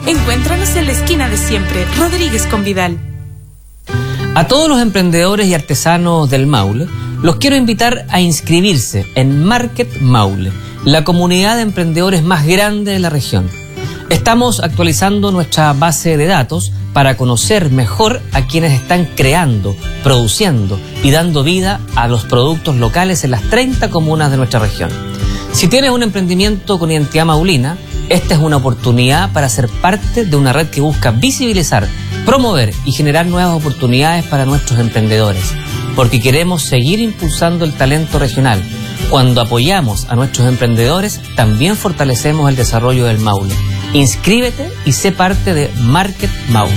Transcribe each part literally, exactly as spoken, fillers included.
Encuéntranos en la esquina de siempre, Rodríguez con Vidal. A todos los emprendedores y artesanos del Maule, los quiero invitar a inscribirse en Market Maule, la comunidad de emprendedores más grande de la región. Estamos actualizando nuestra base de datos para conocer mejor a quienes están creando, produciendo y dando vida a los productos locales en las treinta comunas de nuestra región. Si tienes un emprendimiento con identidad maulina, esta es una oportunidad para ser parte de una red que busca visibilizar, promover y generar nuevas oportunidades para nuestros emprendedores, porque queremos seguir impulsando el talento regional. Cuando apoyamos a nuestros emprendedores, también fortalecemos el desarrollo del Maule. Inscríbete y sé parte de Market Maule.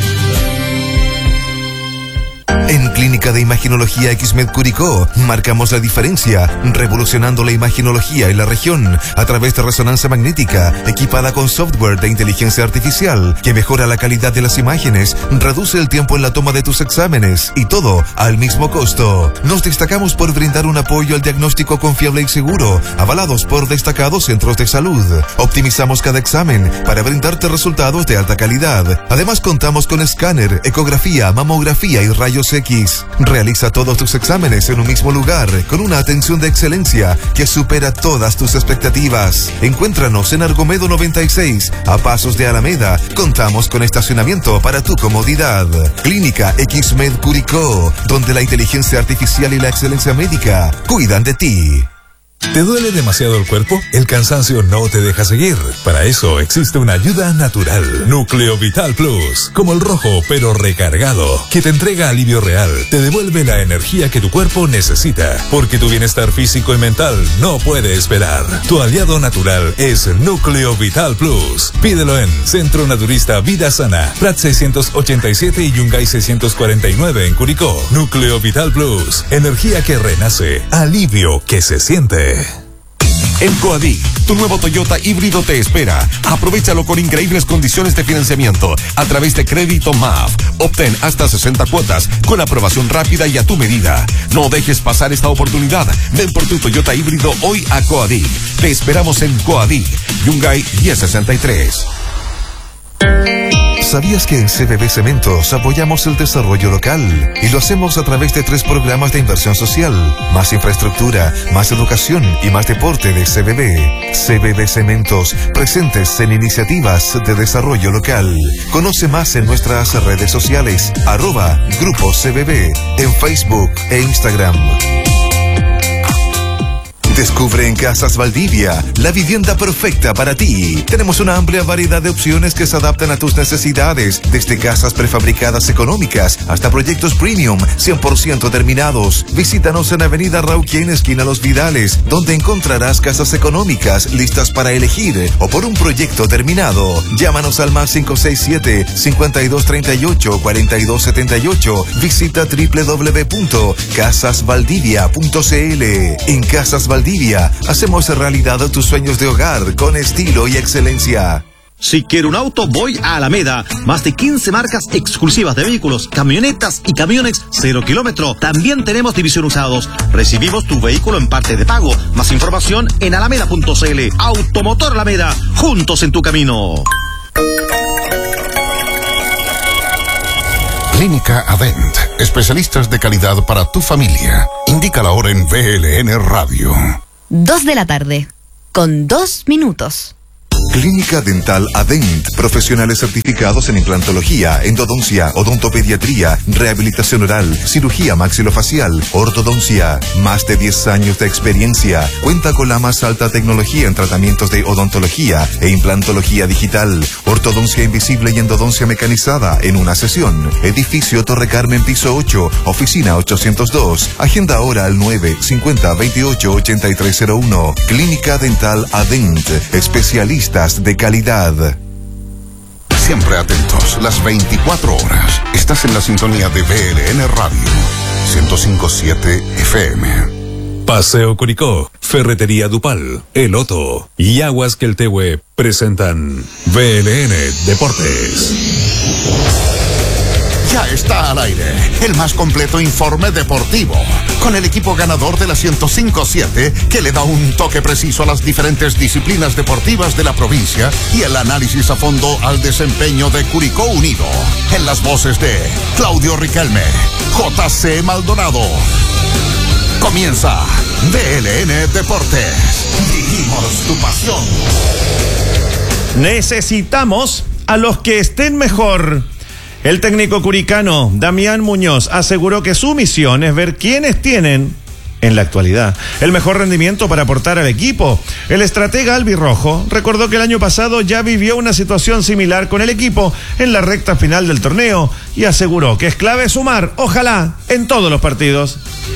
En Clínica de Imaginología Xmed Curicó marcamos la diferencia, revolucionando la imaginología en la región a través de resonancia magnética equipada con software de inteligencia artificial que mejora la calidad de las imágenes, reduce el tiempo en la toma de tus exámenes y todo al mismo costo. Nos destacamos por brindar un apoyo al diagnóstico confiable y seguro, avalados por destacados centros de salud. Optimizamos cada examen para brindarte resultados de alta calidad. Además contamos con escáner, ecografía, mamografía y rayos X. Realiza todos tus exámenes en un mismo lugar con una atención de excelencia que supera todas tus expectativas. Encuéntranos en Argomedo noventa y seis, a pasos de Alameda. Contamos con estacionamiento para tu comodidad. Clínica Xmed Curicó, donde la inteligencia artificial y la excelencia médica cuidan de ti. ¿Te duele demasiado el cuerpo? El cansancio no te deja seguir. Para eso existe una ayuda natural. Núcleo Vital Plus. Como el rojo, pero recargado. Que te entrega alivio real. Te devuelve la energía que tu cuerpo necesita. Porque tu bienestar físico y mental no puede esperar. Tu aliado natural es Núcleo Vital Plus. Pídelo en Centro Naturista Vida Sana. Prat seiscientos ochenta y siete y Yungay seiscientos cuarenta y nueve en Curicó. Núcleo Vital Plus. Energía que renace. Alivio que se siente. En Coadic, tu nuevo Toyota híbrido te espera. Aprovechalo con increíbles condiciones de financiamiento a través de Crédito M A F. Obtén hasta sesenta cuotas con aprobación rápida y a tu medida. No dejes pasar esta oportunidad. Ven por tu Toyota híbrido hoy a Coadic. Te esperamos en Coadic, Yungay diez sesenta y tres. ¿Sabías que en C B B Cementos apoyamos el desarrollo local? Y lo hacemos a través de tres programas de inversión social: más infraestructura, más educación y más deporte de C B B. C B B Cementos, presentes en iniciativas de desarrollo local. Conoce más en nuestras redes sociales, arroba Grupo C B B, en Facebook e Instagram. Descubre en Casas Valdivia la vivienda perfecta para ti. Tenemos una amplia variedad de opciones que se adaptan a tus necesidades, desde casas prefabricadas económicas hasta proyectos premium cien por ciento terminados. Visítanos en Avenida Rauquén, esquina Los Vidales, donde encontrarás casas económicas listas para elegir o por un proyecto terminado. Llámanos al más cinco seis siete, cincuenta y dos treinta y ocho, cuarenta y dos setenta y ocho. Visita doble u doble u doble u punto casas valdivia punto c l. En Casas Valdivia hacemos realidad tus sueños de hogar con estilo y excelencia. Si quiero un auto, voy a Alameda. Más de quince marcas exclusivas de vehículos, camionetas y camiones cero kilómetro. También tenemos división usados. Recibimos tu vehículo en parte de pago. Más información en alameda punto c l. Automotor Alameda, juntos en tu camino. Clínica Adent, especialistas de calidad para tu familia. Indica la hora en V L N Radio. Dos de la tarde, con dos minutos. Clínica Dental Adent, profesionales certificados en implantología, endodoncia, odontopediatría, rehabilitación oral, cirugía maxilofacial, ortodoncia. Más de diez años de experiencia. Cuenta con la más alta tecnología en tratamientos de odontología e implantología digital, ortodoncia invisible y endodoncia mecanizada en una sesión. Edificio Torre Carmen, piso ocho, oficina ochocientos dos. Agenda ahora al nueve cincuenta veintiocho ochenta y tres cero uno. Clínica Dental Adent, especialistas de calidad. Siempre atentos, las veinticuatro horas. Estás en la sintonía de V L N Radio, ciento cinco punto siete F M. Paseo Curicó, Ferretería Dupal, El Otto y Aguas Queltehue presentan V L N Deportes. Ya está al aire el más completo informe deportivo, con el equipo ganador de la ciento cinco siete que le da un toque preciso a las diferentes disciplinas deportivas de la provincia y el análisis a fondo al desempeño de Curicó Unido. En las voces de Claudio Riquelme, J C Maldonado. Comienza D L N Deportes. Vivimos tu pasión. Necesitamos a los que estén mejor. El técnico curicano Damián Muñoz aseguró que su misión es ver quiénes tienen, en la actualidad, el mejor rendimiento para aportar al equipo. El estratega albirrojo recordó que el año pasado ya vivió una situación similar con el equipo en la recta final del torneo y aseguró que es clave sumar, ojalá, en todos los partidos.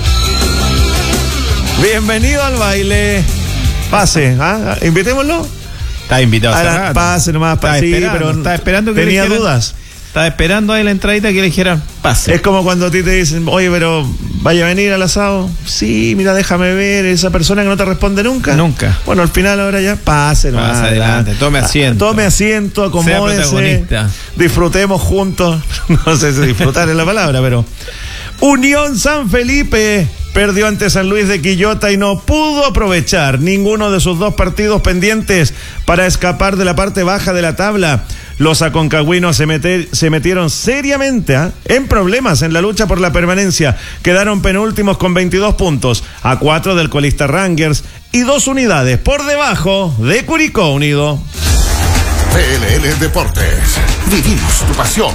Bienvenido al baile. Pase, ¿ah? Invitémoslo. Está invitado. A la, pase nomás, para sí, pero está esperando que tenía le dijeran, dudas. Estaba esperando ahí la entradita que le dijeran pase. Es como cuando a ti te dicen, oye, pero vaya a venir al asado. Sí, mira, déjame ver, esa persona que no te responde nunca. Nunca. Bueno, al final ahora ya pase nomás. Pasa adelante, tome asiento. Tome asiento, acomódese. Disfrutemos juntos. No sé si disfrutar es la palabra, pero Unión San Felipe perdió ante San Luis de Quillota y no pudo aprovechar ninguno de sus dos partidos pendientes para escapar de la parte baja de la tabla. Los aconcagüinos se, meter, se metieron seriamente ¿eh? en problemas en la lucha por la permanencia. Quedaron penúltimos con veintidós puntos, a cuatro del colista Rangers y dos unidades por debajo de Curicó Unido. D L N Deportes. Vivimos tu pasión.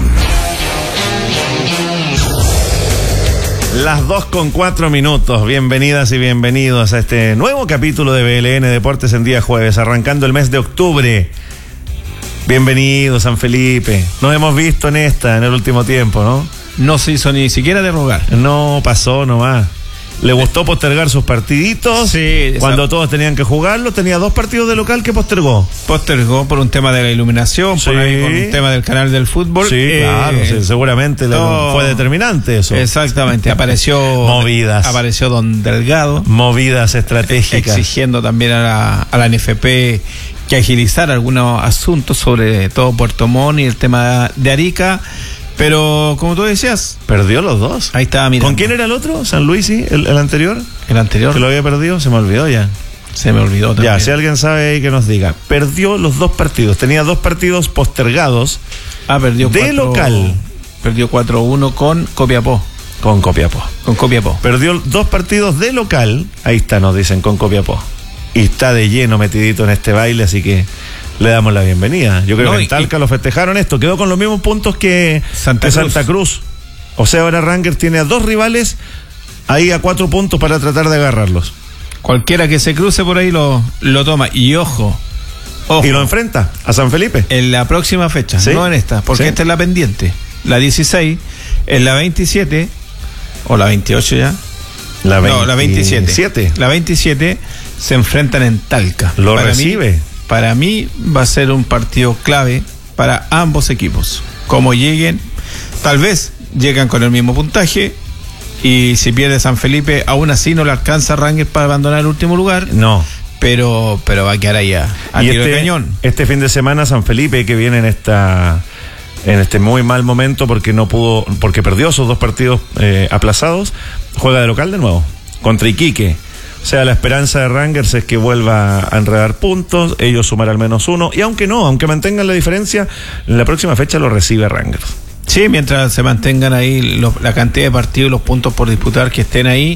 Las dos con cuatro minutos. Bienvenidas y bienvenidos a este nuevo capítulo de B L N Deportes en día jueves, arrancando el mes de octubre. Bienvenido, San Felipe. Nos hemos visto en esta, en el último tiempo, ¿no? No se hizo ni siquiera de rogar. No, pasó nomás. Le gustó postergar sus partiditos. Sí, cuando todos tenían que jugarlo, tenía dos partidos de local que postergó. Postergó por un tema de la iluminación, sí. por ahí por un tema del canal del fútbol. Sí, eh, claro, sí, seguramente todo... fue determinante eso. Exactamente, apareció movidas. Apareció Don Delgado. Movidas estratégicas. Exigiendo también a la, a la N F P que agilizara algunos asuntos, sobre todo Puerto Montt y el tema de Arica. Pero, como tú decías, perdió los dos. Ahí estaba mirando. ¿Con quién era el otro? ¿San Luis, sí? ¿El, el anterior? El anterior. ¿Que lo había perdido? Se me olvidó ya. Se me olvidó también. Ya, si alguien sabe ahí que nos diga. Perdió los dos partidos. Tenía dos partidos postergados. Ah, perdió de cuatro, local. Perdió cuatro uno con Copiapó. Con Copiapó. Con Copiapó. Perdió dos partidos de local. Ahí está, nos dicen, con Copiapó. Y está de lleno metidito en este baile, así que le damos la bienvenida. Yo creo no, que en Talca y, lo festejaron esto. Quedó con los mismos puntos que Santa, que Cruz. Santa Cruz. O sea, ahora Rangers tiene a dos rivales ahí a cuatro puntos para tratar de agarrarlos. Cualquiera que se cruce por ahí lo, lo toma. Y ojo, ojo. Y lo enfrenta a San Felipe. En la próxima fecha, ¿sí? No en esta, porque ¿sí? Esta es la pendiente. La dieciséis, en la veintisiete, o la veintiocho ya. La veintisiete. No, la veintisiete. La veintisiete se enfrentan en Talca. Lo para recibe. Mí, para mí va a ser un partido clave para ambos equipos. Como lleguen, tal vez llegan con el mismo puntaje, y si pierde San Felipe, aún así no le alcanza a Rangers para abandonar el último lugar. No. Pero, pero va a quedar ahí a, a tiro este, de cañón. Este fin de semana San Felipe, que viene en esta en este muy mal momento porque no pudo, porque perdió sus dos partidos eh, aplazados, juega de local de nuevo contra Iquique. O sea, la esperanza de Rangers es que vuelva a enredar puntos, ellos sumar al menos uno, y aunque no, aunque mantengan la diferencia, en la próxima fecha lo recibe Rangers. Sí, mientras se mantengan ahí lo, la cantidad de partidos y los puntos por disputar que estén ahí,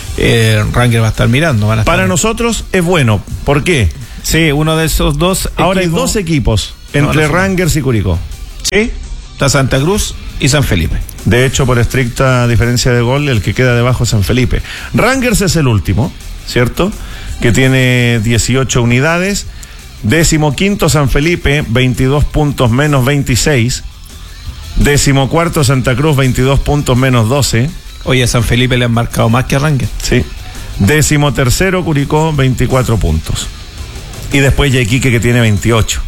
eh, Rangers va a estar mirando. Van a estar... Para nosotros es bueno. ¿Por qué? Sí, uno de esos dos. Ahora equipos... hay dos equipos entre no, no Rangers y Curicó. Sí, está Santa Cruz y San Felipe. De hecho, por estricta diferencia de gol, el que queda debajo es San Felipe. Rangers es el último, ¿cierto? Que tiene dieciocho unidades. Décimo quinto San Felipe, veintidós puntos menos veintiséis. Décimo cuarto Santa Cruz, veintidós puntos menos doce. Oye, a San Felipe le han marcado más que a Rangers. Sí. Décimo tercero Curicó, veinticuatro puntos. Y después ya Iquique, que tiene veintiocho.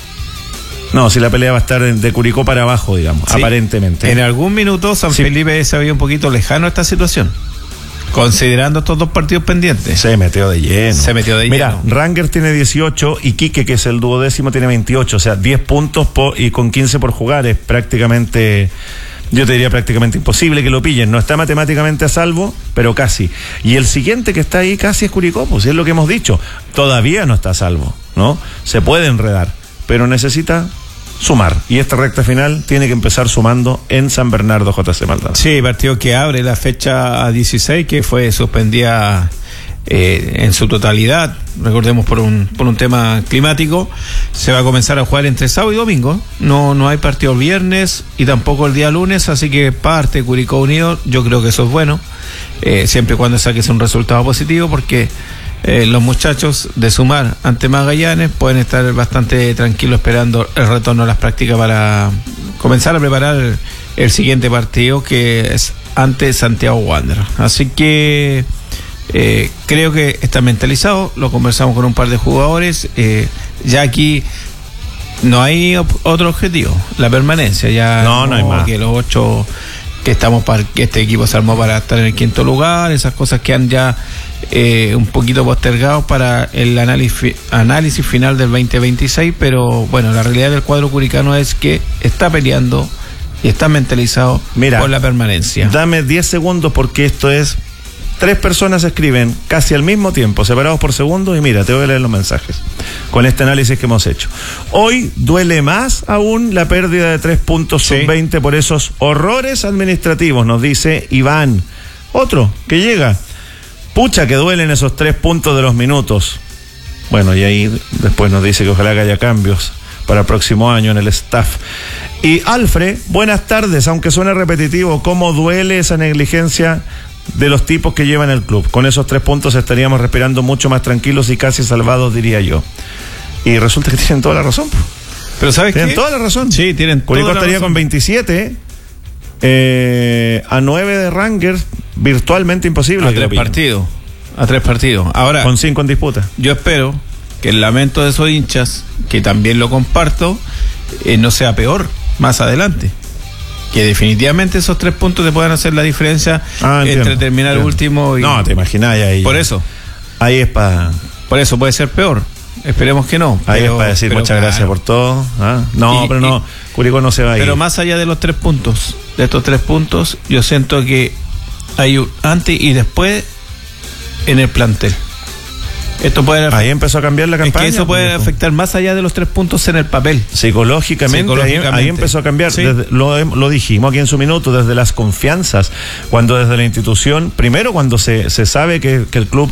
No, si la pelea va a estar de Curicó para abajo, digamos, sí. Aparentemente. En algún minuto San sí. Felipe se veía un poquito lejano a esta situación, considerando estos dos partidos pendientes. Se metió de lleno. Se metió de Mira, lleno. Mira, Rangers tiene dieciocho y Iquique, que es el duodécimo, tiene veintiocho. O sea, diez puntos por, y con quince por jugar. Es prácticamente Yo te diría prácticamente imposible que lo pillen. No está matemáticamente a salvo, pero casi. Y el siguiente que está ahí casi es Curicó, pues es lo que hemos dicho. Todavía no está a salvo, ¿no? Se puede enredar, pero necesita sumar. Y esta recta final tiene que empezar sumando en San Bernardo, J C Maldonado. Sí, partido que abre la fecha dieciséis, que fue suspendida eh, en su totalidad, recordemos por un por un tema climático. Se va a comenzar a jugar entre sábado y domingo. No no hay partido el viernes y tampoco el día lunes, así que parte Curicó Unido. Yo creo que eso es bueno, eh, siempre y cuando saques un resultado positivo, porque eh, los muchachos de sumar ante Magallanes pueden estar bastante tranquilos esperando el retorno a las prácticas para comenzar a preparar el, el siguiente partido, que es ante Santiago Wanderers. Así que Eh, creo que está mentalizado. Lo conversamos con un par de jugadores. Eh, ya aquí no hay op- otro objetivo, la permanencia. Ya no, no hay más. Que los ocho que estamos para que este equipo se armó para estar en el quinto lugar, esas cosas que han ya eh, un poquito postergados para el análisis análisis final del veinte veintiséis. Pero bueno, la realidad del cuadro curicano es que está peleando y está mentalizado. Mira, por la permanencia. Dame diez segundos, porque esto es. Tres personas escriben casi al mismo tiempo, separados por segundos, y mira, te voy a leer los mensajes con este análisis que hemos hecho. Hoy duele más aún la pérdida de tres puntos sub veinte por esos horrores administrativos, nos dice Iván. Otro que llega, pucha que duelen esos tres puntos de los minutos. Bueno, y ahí después nos dice que ojalá que haya cambios para el próximo año en el staff. Y Alfred, buenas tardes, aunque suene repetitivo, ¿cómo duele esa negligencia de los tipos que llevan el club? Con esos tres puntos estaríamos respirando mucho más tranquilos y casi salvados, diría yo. Y resulta que tienen toda la razón. Pero ¿sabes tienen qué? toda la razón. Sí, tienen toda Curicó la estaría razón. con veintisiete, eh, a nueve de Rangers, virtualmente imposible. A tres partidos. A tres partidos. Ahora, con cinco en disputa. Yo espero que el lamento de esos hinchas, que también lo comparto, eh, no sea peor más adelante. Que definitivamente esos tres puntos te puedan hacer la diferencia ah, entre terminar entiendo. último y... No, te imaginas ahí. Por eso. Ahí es para... Por eso puede ser peor. Esperemos que no. Ahí pero, es para decir muchas claro. gracias por todo. ¿Ah? No, y, pero no, y, Curicó no se va a ir. Pero más allá de los tres puntos, de estos tres puntos, yo siento que hay un antes y después en el plantel. Esto puede ahí empezó a cambiar la campaña. Es que eso puede afectar más allá de los tres puntos en el papel. Psicológicamente, Psicológicamente. Ahí, ahí empezó a cambiar. Sí. Desde, lo, lo dijimos aquí en su minuto, desde las confianzas, cuando desde la institución, primero cuando se, se sabe que, que el club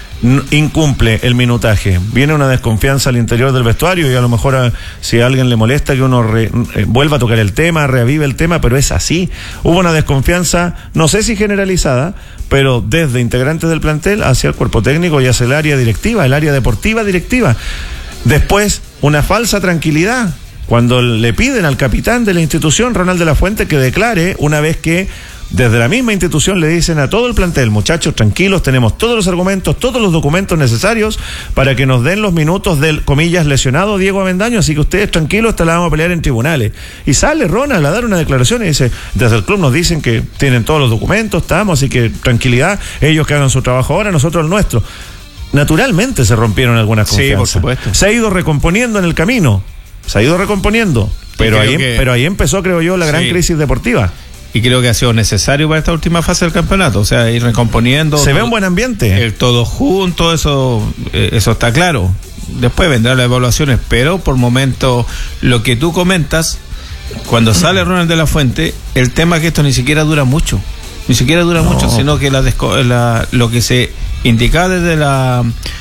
incumple el minutaje, viene una desconfianza al interior del vestuario, y a lo mejor a, si a alguien le molesta que uno re, eh, vuelva a tocar el tema, reavive el tema, pero es así. Hubo una desconfianza, no sé si generalizada, pero desde integrantes del plantel hacia el cuerpo técnico y hacia el área directiva, el área deportiva directiva. Después, una falsa tranquilidad cuando le piden al capitán de la institución, Ronald de la Fuente, que declare, una vez que desde la misma institución le dicen a todo el plantel: muchachos, tranquilos, tenemos todos los argumentos, todos los documentos necesarios para que nos den los minutos del, comillas, lesionado Diego Avendaño, así que ustedes tranquilos, esta la vamos a pelear en tribunales. Y sale Ronald a dar una declaración y dice: desde el club nos dicen que tienen todos los documentos, estamos, así que tranquilidad, ellos que hagan su trabajo ahora, nosotros el nuestro. Naturalmente se rompieron algunas confianzas. Sí, por supuesto. Se ha ido recomponiendo en el camino, se ha ido recomponiendo, pero ahí, que... pero ahí empezó, creo yo, la gran sí. crisis deportiva. Y creo que ha sido necesario para esta última fase del campeonato, o sea, ir recomponiendo. Se todo, ve un buen ambiente. El todo junto, eso, eh, eso está claro. Después vendrán las evaluaciones, pero por momento, lo que tú comentas, cuando sale Ronald de la Fuente, el tema es que esto ni siquiera dura mucho, ni siquiera dura no. mucho, sino que la, la lo que se indicaba desde la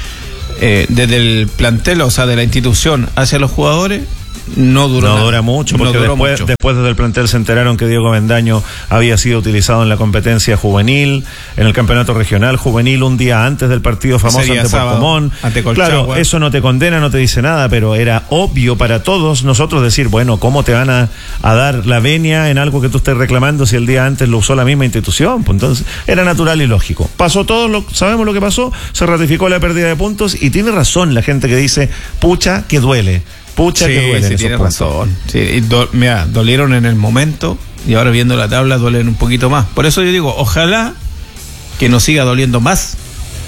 eh, desde el plantel, o sea, de la institución hacia los jugadores, no duró no dura mucho, porque no después, mucho. después desde el plantel se enteraron que Diego Avendaño había sido utilizado en la competencia juvenil, en el campeonato regional juvenil, un día antes del partido famoso ante Puerto Montt. Claro, eso no te condena, no te dice nada, pero era obvio para todos nosotros decir, bueno, ¿cómo te van a, a dar la venia en algo que tú estés reclamando si el día antes lo usó la misma institución? Pues entonces era natural y lógico. Pasó todo, lo, sabemos lo que pasó, se ratificó la pérdida de puntos, y tiene razón la gente que dice, pucha, que duele. Pucha, sí, que duele. Sí, tiene razón. Sí, y do, mira, dolieron en el momento, y ahora viendo la tabla duelen un poquito más. Por eso yo digo, ojalá que nos siga doliendo más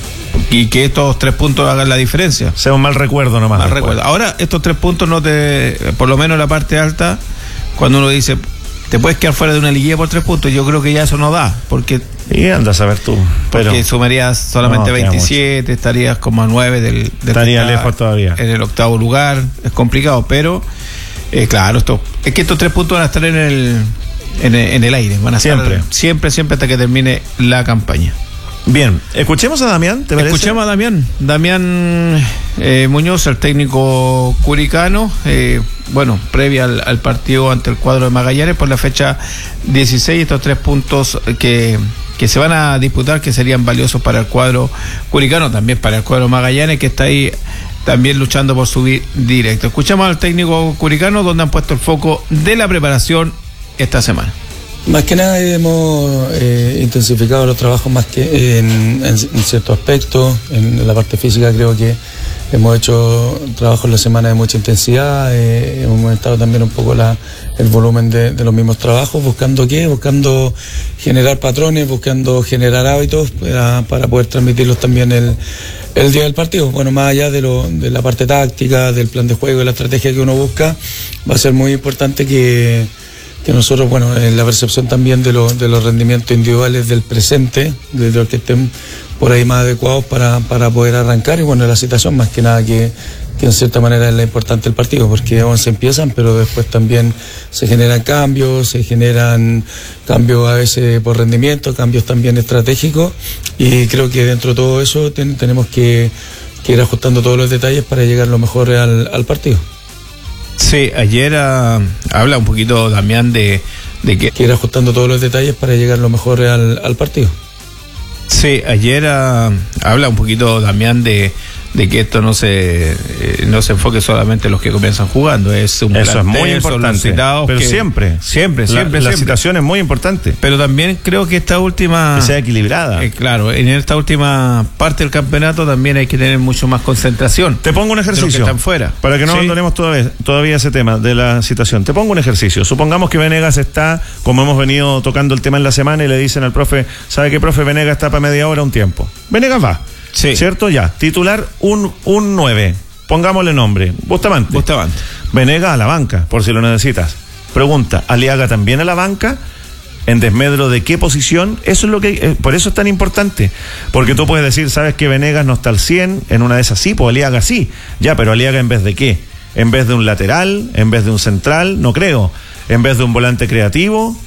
y que estos tres puntos hagan la diferencia. Sea un mal recuerdo nomás. Mal recuerdo. Ahora, estos tres puntos no te, por lo menos en la parte alta, cuando uno dice, te puedes quedar fuera de una liguilla por tres puntos. Yo creo que ya eso no da, porque y andas a ver tú, pero porque sumarías solamente no, veintisiete, estarías como a nueve del, del estaría lejos todavía en el octavo lugar. Es complicado, pero eh, claro, esto es que estos tres puntos van a estar en el en el, en el aire, van a siempre, estar siempre, siempre hasta que termine la campaña. Bien, escuchemos a Damián, ¿te parece? Escuchemos a Damián, Damián eh, Muñoz, el técnico curicano, eh, bueno, previa al, al partido ante el cuadro de Magallanes por la fecha dieciséis, estos tres puntos que, que se van a disputar, que serían valiosos para el cuadro curicano, también para el cuadro Magallanes, que está ahí también luchando por subir directo. Escuchamos al técnico curicano, donde han puesto el foco de la preparación esta semana. Más que nada hemos eh, intensificado los trabajos más que eh, en, en, en ciertos aspectos. En la parte física creo que hemos hecho trabajos en la semana de mucha intensidad, eh, hemos aumentado también un poco la, el volumen de, de los mismos trabajos, buscando qué, buscando generar patrones, buscando generar hábitos para, para poder transmitirlos también el, el día del partido. Bueno, más allá de, lo, de la parte táctica, del plan de juego y la estrategia que uno busca, va a ser muy importante que que nosotros, bueno, en la percepción también de, lo, de los rendimientos individuales del presente, de los que estén por ahí más adecuados para, para poder arrancar, y bueno, la situación más que nada que, que en cierta manera es la importante del partido, porque once empiezan, pero después también se generan cambios, se generan cambios a veces por rendimiento, cambios también estratégicos, y creo que dentro de todo eso ten, tenemos que, que ir ajustando todos los detalles para llegar lo mejor al, al partido. Sí, ayer uh, habla un poquito Damián de, de que... que ir ajustando todos los detalles para llegar lo mejor al, al partido. Sí, ayer uh, habla un poquito Damián de, de que esto no se eh, no se enfoque solamente en los que comienzan jugando, es un eso plantel, es muy importante, pero que, siempre, siempre, la, siempre, la siempre. situación es muy importante, pero también creo que esta última que sea equilibrada, eh, claro, en esta última parte del campeonato también hay que tener mucho más concentración. Te pongo un ejercicio de los que están fuera, para que no ¿sí? abandonemos todavía, todavía ese tema de la situación. Te pongo un ejercicio, supongamos que Venegas está, como hemos venido tocando el tema en la semana, y le dicen al profe, ¿sabe qué, profe? Venegas está para media hora, un tiempo. Venegas va. Sí. ¿Cierto? Ya. Titular un, un nueve. Pongámosle nombre. Bustamante. Bustamante. Venegas a la banca, por si lo necesitas. Pregunta, ¿Aliaga también a la banca? ¿En desmedro de qué posición? Eso es lo que... Eh, por eso es tan importante. Porque tú puedes decir, ¿sabes que Venegas no está al cien? En una de esas sí, pues Aliaga sí. Ya, pero Aliaga ¿en vez de qué? ¿En vez de un lateral? ¿En vez de un central? No creo. ¿En vez de un volante creativo?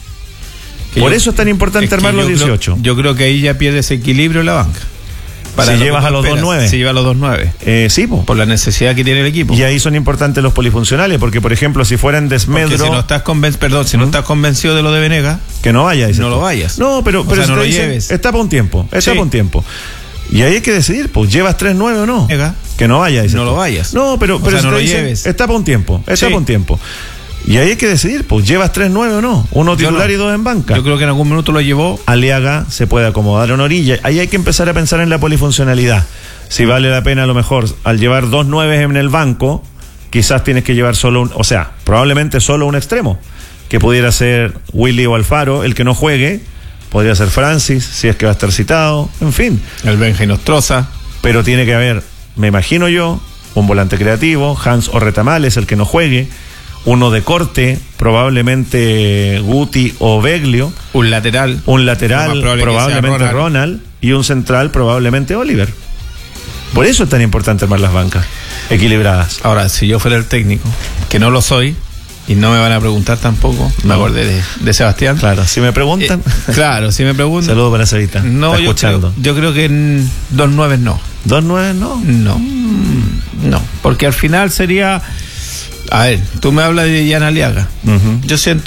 Que por yo, eso es tan importante es armar los dieciocho. Creo, yo creo que ahí ya pierdes equilibrio en la banca. Para si llevas a los dos nueve. Si llevas a los dos nueve. Eh, sí, po. Por la necesidad que tiene el equipo. Y ahí son importantes los polifuncionales, porque por ejemplo, si fueran desmedro. Porque si no estás conven... perdón, si ¿Mm? no estás convencido de lo de Venegas, que no vayas. No lo vayas. No, pero, pero o sea, si no te lo dicen, lleves. Está para un tiempo, está sí. para un tiempo. Y ahí hay que decidir, pues, ¿llevas tres nueve o no? Venega. Que no vayas. No lo vayas. No, pero, pero o sea, si no te lo dicen, lleves. Está para un tiempo, está sí. para un tiempo. Y ahí hay que decidir, pues, ¿llevas tres nueve o no? Uno titular no. y dos en banca. Yo creo que en algún minuto lo llevó. Aliaga se puede acomodar en orilla. Ahí hay que empezar a pensar en la polifuncionalidad. Si vale la pena, a lo mejor, al llevar dos nueves en el banco, quizás tienes que llevar solo un, o sea, probablemente solo un extremo, que pudiera ser Willy o Alfaro, el que no juegue, podría ser Francis, si es que va a estar citado, en fin. El Benja Nostroza. Pero tiene que haber, me imagino yo, un volante creativo, Hans o Retamales, el que no juegue, uno de corte, probablemente Guti o Beglio. Un lateral. Un lateral, probablemente Ronald. Ronald, y un central, probablemente Oliver. Por eso es tan importante armar las bancas equilibradas. Ahora, si yo fuera el técnico, que no lo soy, y no me van a preguntar tampoco, no. me acordé de, de Sebastián. Claro, si me preguntan. Eh, claro, si me preguntan. Saludos para Cevita. No, yo creo, yo creo que en dos nueve no. ¿Dos nueve no? No. Mm. No, porque al final sería... A ver, tú me hablas de Jan Aliaga. Uh-huh. Yo siento